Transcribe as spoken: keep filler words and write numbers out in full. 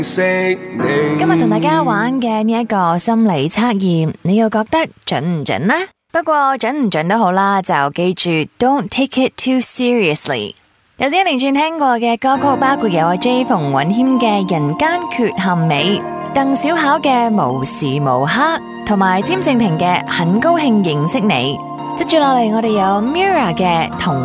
今日同大家玩嘅呢一個心理測驗，你又覺得準唔準呢？不過準唔準都好啦，就記住 Don't take it too seriously。頭先一連串聽過嘅歌曲包括有阿 J 馮允謙嘅《人間缺陷美》，鄧小巧嘅《無時無刻》，同埋詹正平嘅《很高興認識你》。接住落嚟，我哋有 Mira 嘅《同